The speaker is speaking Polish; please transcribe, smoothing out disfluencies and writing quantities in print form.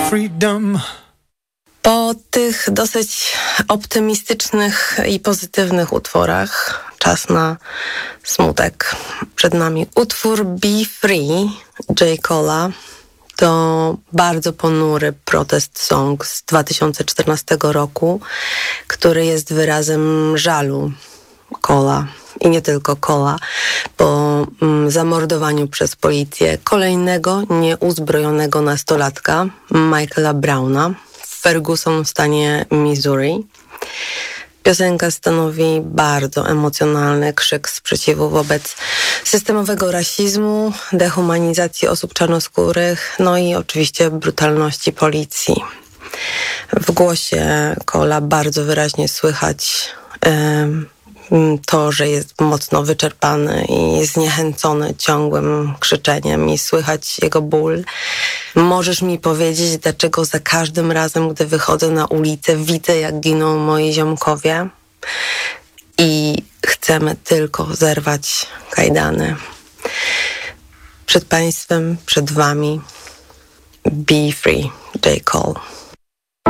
freedom. Po tych dosyć optymistycznych i pozytywnych utworach czas na smutek. Przed nami utwór Be Free J. Cole'a. To bardzo ponury protest song z 2014 roku, który jest wyrazem żalu Cole'a i nie tylko Cole'a po zamordowaniu przez policję kolejnego nieuzbrojonego nastolatka Michaela Browna w Ferguson w stanie Missouri. Piosenka stanowi bardzo emocjonalny krzyk sprzeciwu wobec systemowego rasizmu, dehumanizacji osób czarnoskórych, no i oczywiście brutalności policji. W głosie Cole'a bardzo wyraźnie słychać to, że jest mocno wyczerpany i zniechęcony ciągłym krzyczeniem i słychać jego ból. Możesz mi powiedzieć, dlaczego za każdym razem, gdy wychodzę na ulicę, widzę, jak giną moi ziomkowie i chcemy tylko zerwać kajdany. Przed państwem, przed wami, Be Free, J. Cole.